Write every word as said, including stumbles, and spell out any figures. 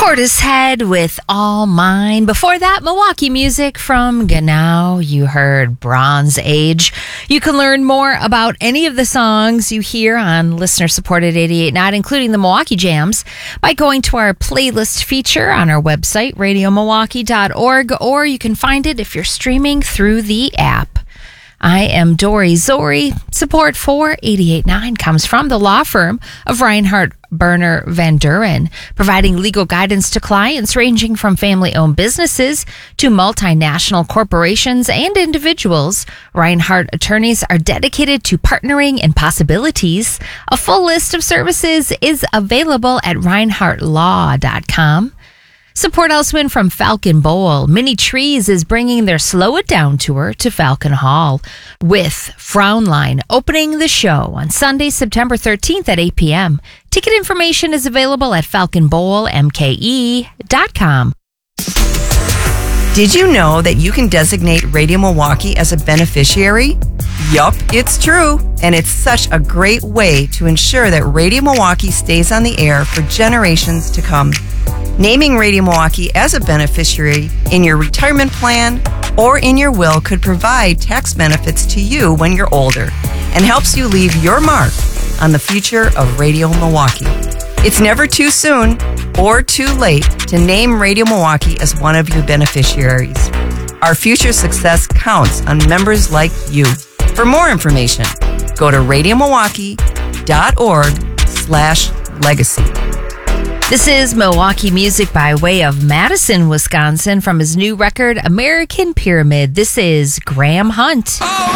Portishead with All Mine. Before that, Milwaukee music from Genau. You heard Bronze Age. You can learn more about any of the songs you hear on listener-supported eighty-eight point nine, including the Milwaukee Jams, by going to our playlist feature on our website, radio milwaukee dot org, or you can find it if you're streaming through the app. I am Dory Zori. Support for eighty-eight point nine comes from the law firm of Reinhardt Berner Van Duren, providing legal guidance to clients ranging from family-owned businesses to multinational corporations and individuals. Reinhardt attorneys are dedicated to partnering in possibilities. A full list of services is available at reinhardt law dot com. Support also in from Falcon Bowl. Mini Trees is bringing their Slow It Down tour to Falcon Hall, with Frownline opening the show on Sunday, September thirteenth at eight p.m. Ticket information is available at falcon bowl m k e dot com. Did you know that you can designate Radio Milwaukee as a beneficiary? Yup, it's true. And it's such a great way to ensure that Radio Milwaukee stays on the air for generations to come. Naming Radio Milwaukee as a beneficiary in your retirement plan or in your will could provide tax benefits to you when you're older and helps you leave your mark on the future of Radio Milwaukee. It's never too soon or too late to name Radio Milwaukee as one of your beneficiaries. Our future success counts on members like you. For more information, go to radio milwaukee dot org slash legacy. This is Milwaukee music by way of Madison, Wisconsin, from his new record, American Pyramid. This is Graham Hunt. Oh!